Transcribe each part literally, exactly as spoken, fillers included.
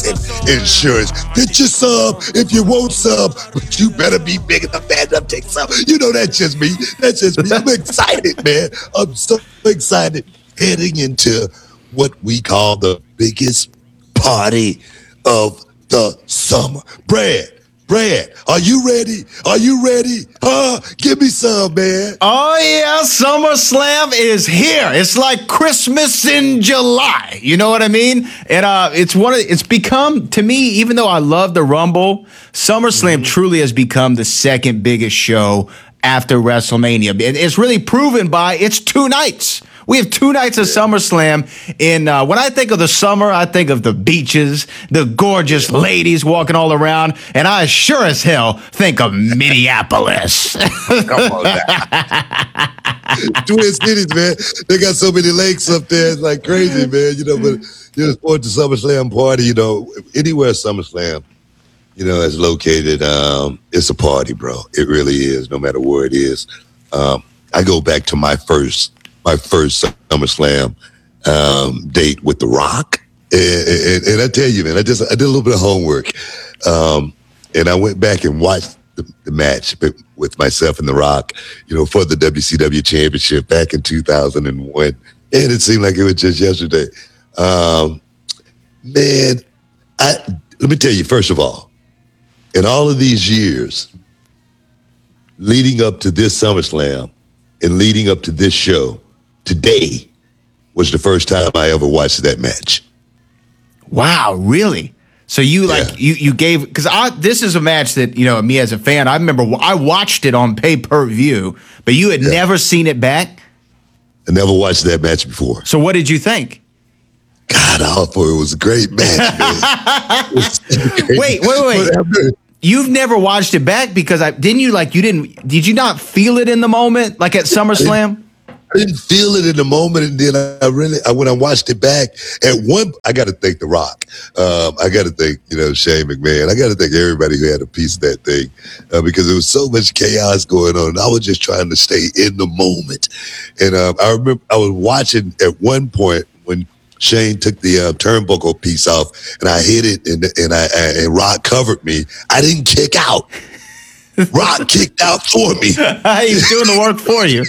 fucking insurance. Get your sub if you want sub, but you better be big enough, bad enough to take sub. You know, that's just me. That's just me. I'm excited, man. I'm so excited heading into what we call the biggest party of the summer. Brad, Brad, are you ready? Are you ready? Huh? Give me some, man. Oh, yeah. SummerSlam is here. It's like Christmas in July. You know what I mean? And uh, it's one of, it's become, to me, even though I love the Rumble, SummerSlam mm-hmm. truly has become the second biggest show after WrestleMania. And it's really proven by its two nights. We have two nights of SummerSlam. In uh, when I think of the summer, I think of the beaches, the gorgeous ladies walking all around, and I sure as hell think of Minneapolis. Come on now. Twin Cities, man. They got so many lakes up there. It's like crazy, man. You know, but you know, for the SummerSlam party, you know, anywhere SummerSlam, you know, is located, um, it's a party, bro. It really is, no matter where it is. Um, I go back to my first my first SummerSlam um, date with The Rock. And, and, and I tell you, man, I just I did a little bit of homework. Um, and I went back and watched the, the match with myself and The Rock, you know, for the W C W Championship back in two thousand one. And it seemed like it was just yesterday. Um, man, I let me tell you, first of all, in all of these years leading up to this SummerSlam and leading up to this show, today was the first time I ever watched that match. Wow, really? So you like yeah. you you gave because I this is a match that, you know, me as a fan, I remember I watched it on pay per view, but you had yeah. never seen it back. I never watched that match before. So what did you think? God, I thought it was a great match. Man. wait, wait, wait. You've never watched it back because I didn't you like you didn't did you not feel it in the moment like at SummerSlam? I didn't feel it in the moment, and then I really, I, when I watched it back, at one, I got to thank The Rock. Um, I got to thank, you know, Shane McMahon. I got to thank everybody who had a piece of that thing uh, because there was so much chaos going on. And I was just trying to stay in the moment. And um, I remember I was watching at one point when Shane took the uh, turnbuckle piece off, and I hit it, and and I, I and Rock covered me. I didn't kick out. Rock kicked out for me. He's doing the work for you.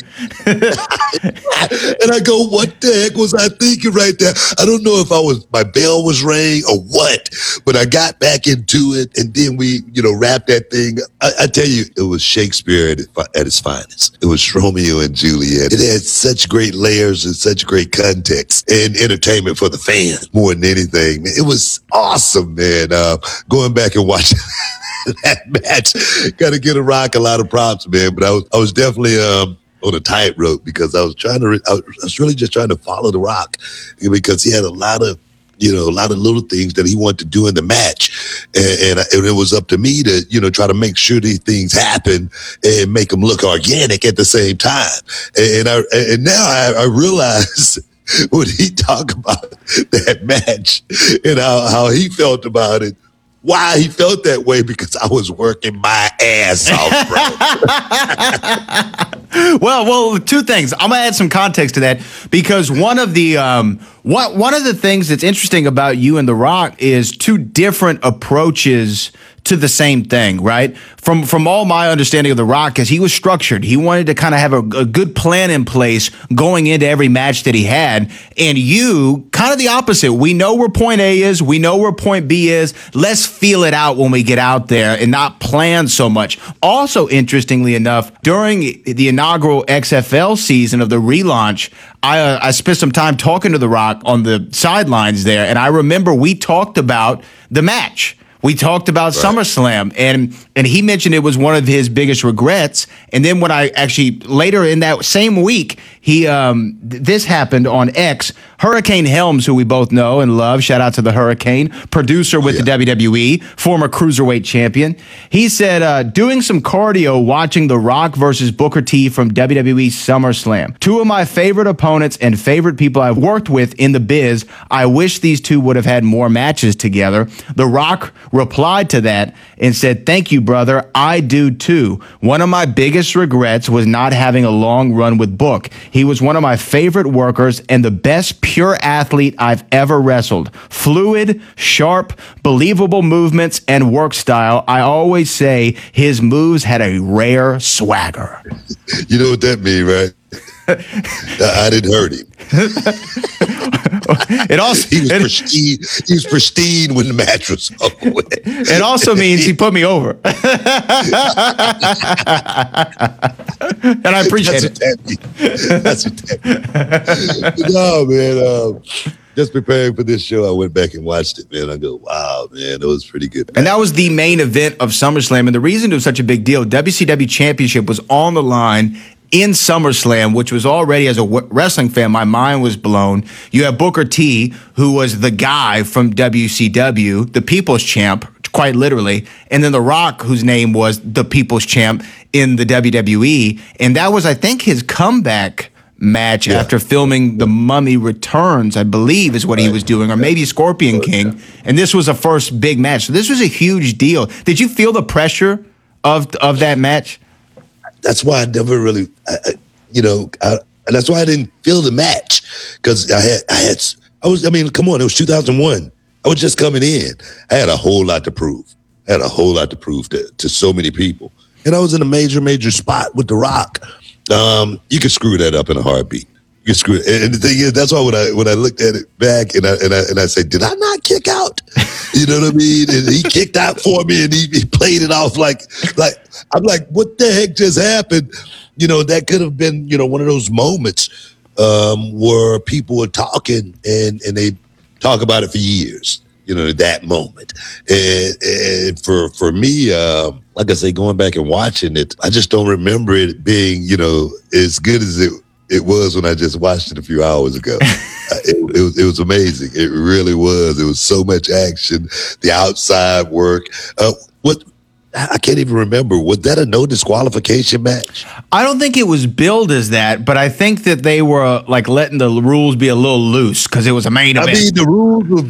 And I go, what the heck was I thinking right there? I don't know if I was, my bell was ringing or what, but I got back into it, and then we, you know, wrapped that thing. I, I tell you, it was Shakespeare at, at its finest. It was Romeo and Juliet. It had such great layers and such great context and entertainment for the fans more than anything. It was awesome, man. Uh, going back and watching that match, got to get a Rock a lot of props, man. But I was, I was definitely um, on a tightrope because I was trying to, re- I was really just trying to follow The Rock because he had a lot of, you know, a lot of little things that he wanted to do in the match, and, and, and it was up to me to, you know, try to make sure these things happen and make them look organic at the same time. And, and I, and now I, I realize when he talked about that match and how, how he felt about it. Why he felt that way, because I was working my ass off, bro. well, well, two things. I'm gonna add some context to that because one of the um, one one of the things that's interesting about you and The Rock is two different approaches to the same thing, right? From from all my understanding of The Rock, because he was structured. He wanted to kind of have a, a good plan in place going into every match that he had. And you, kind of the opposite. We know where point A is. We know where point B is. Let's feel it out when we get out there and not plan so much. Also, interestingly enough, during the inaugural X F L season of the relaunch, I, uh, I spent some time talking to The Rock on the sidelines there. And I remember we talked about the match. We talked about right. SummerSlam, and and he mentioned it was one of his biggest regrets. And then when I actually, later in that same week, he um th- this happened on X. Hurricane Helms, who we both know and love, shout out to the Hurricane, producer with yeah. the W W E, former Cruiserweight champion. He said, uh, doing some cardio watching The Rock versus Booker T from W W E SummerSlam. Two of my favorite opponents and favorite people I've worked with in the biz. I wish these two would have had more matches together. The Rock replied to that and said, thank you, brother. I do too. One of my biggest regrets was not having a long run with Book. He was one of my favorite workers and the best pure athlete I've ever wrestled. Fluid, sharp, believable movements, and work style. I always say his moves had a rare swagger. You know what that means, right? I didn't hurt him. It also he was it, pristine. He was pristine when the match was over. It also means he put me over, and I appreciate That's it. What that means. That's what that means. No, man. Um, just preparing for this show, I went back and watched it, man. I go, wow, man, it was pretty good. Man. And that was the main event of SummerSlam. And the reason it was such a big deal, W C W Championship was on the line in SummerSlam, which was already, as a wrestling fan, my mind was blown. You have Booker T, who was the guy from W C W, the People's Champ, quite literally, and then The Rock, whose name was the People's Champ in the W W E. And that was, I think, his comeback match yeah. after filming The Mummy Returns, I believe is what right. he was doing, or maybe Scorpion King. And this was a first big match. So this was a huge deal. Did you feel the pressure of of that match? That's why I never really, I, I, you know, I, and that's why I didn't feel the match, because I had, I had, I was, I mean, come on, it was two thousand one. I was just coming in. I had a whole lot to prove. I had a whole lot to prove to, to so many people. And I was in a major, major spot with The Rock. Um, you could screw that up in a heartbeat. You could screw it. And the thing is, that's why when I when I looked at it back and I and I and I said, did I not kick out? You know what I mean? And he kicked out for me, and he, he played it off like like I'm like, what the heck just happened? You know, that could have been, you know, one of those moments um, where people were talking and and they talk about it for years. You know, that moment. And, and for for me, uh, like I say, going back and watching it, I just don't remember it being, you know, as good as it it was when I just watched it a few hours ago. it, it was it was amazing. It really was. It was so much action, the outside work. Uh, what I can't even remember. Was that a no disqualification match? I don't think it was billed as that, but I think that they were like letting the rules be a little loose because it was a main event. I mean, the rules were